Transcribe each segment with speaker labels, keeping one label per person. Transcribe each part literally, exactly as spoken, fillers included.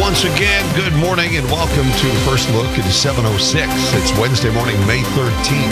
Speaker 1: once again. Good morning and welcome to the First Look. It is seven oh six. It's Wednesday morning, May thirteenth.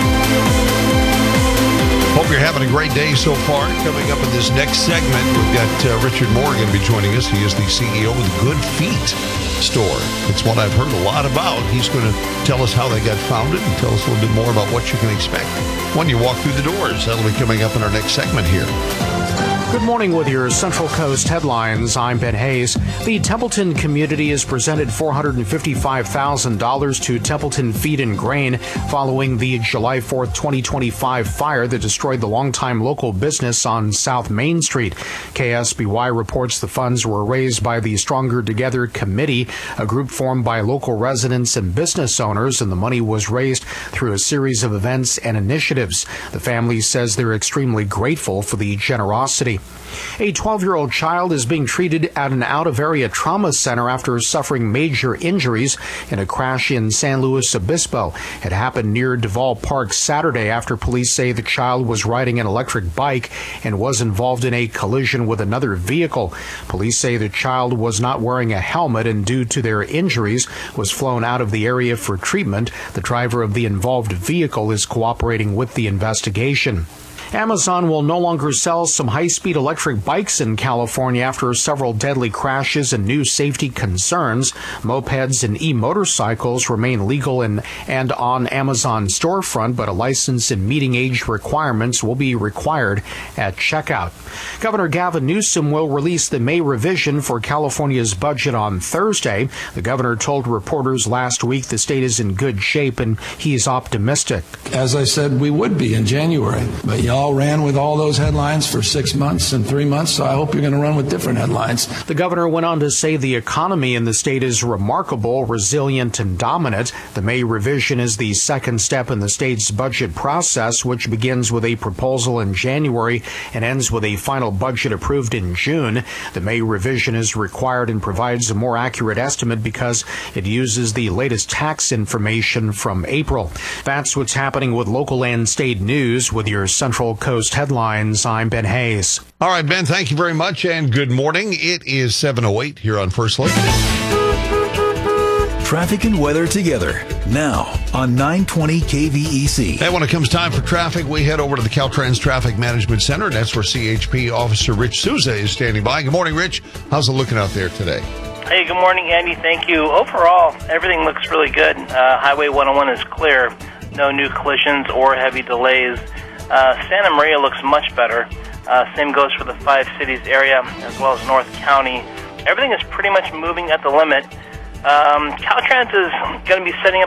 Speaker 1: Hope you're having a great day so far. Coming up in this next segment, we've got uh, Richard Moore going to be joining us. He is the C E O of the Good Feet store. It's one I've heard a lot about. He's going to tell us how they got founded and tell us a little bit more about what you can expect when you walk through the doors. That'll be coming up in our next segment here.
Speaker 2: Good morning with your Central Coast headlines. I'm Ben Hayes. The Templeton community has presented four hundred fifty-five thousand dollars to Templeton Feed and Grain following the July fourth, twenty twenty-five fire that destroyed the longtime local business on South Main Street. K S B Y reports the funds were raised by the Stronger Together Committee, a group formed by local residents and business owners, and the money was raised through a series of events and initiatives. The family says they're extremely grateful for the generosity. A twelve-year-old child is being treated at an out-of-area trauma center after suffering major injuries in a crash in San Luis Obispo. It happened near Duval Park Saturday after police say the child was riding an electric bike and was involved in a collision with another vehicle. Police say the child was not wearing a helmet and due to their injuries was flown out of the area for treatment. The driver of the involved vehicle is cooperating with the investigation. Amazon will no longer sell some high-speed electric bikes in California after several deadly crashes and new safety concerns. Mopeds and e-motorcycles remain legal in, and on Amazon storefront, but a license and meeting age requirements will be required at checkout. Governor Gavin Newsom will release the May revision for California's budget on Thursday. The governor told reporters last week the state is in good shape and he's optimistic.
Speaker 3: As I said, we would be in January, but y'all ran with all those headlines for six months and three months, so I hope you're going to run with different headlines.
Speaker 2: The governor went on to say the economy in the state is remarkable, resilient, and dominant. The May revision is the second step in the state's budget process, which begins with a proposal in January and ends with a final budget approved in June. The May revision is required and provides a more accurate estimate because it uses the latest tax information from April. That's what's happening with local and state news with your Central Coast headlines. I'm Ben Hayes.
Speaker 1: All right, Ben, thank you very much, and good morning. It is seven oh eight here on First Look.
Speaker 4: Traffic and weather together now on nine twenty K V E C.
Speaker 1: And when it comes time for traffic, we head over to the Caltrans Traffic Management Center. That's where C H P Officer Rich Souza is standing by. Good morning, Rich. How's it looking out there today?
Speaker 5: Hey, good morning, Andy. Thank you. Overall, everything looks really good. Uh, Highway one oh one is clear. No new collisions or heavy delays. Uh, Santa Maria looks much better. Uh, same goes for the Five Cities area as well as North County. Everything is pretty much moving at the limit. Um, Caltrans is going to be setting up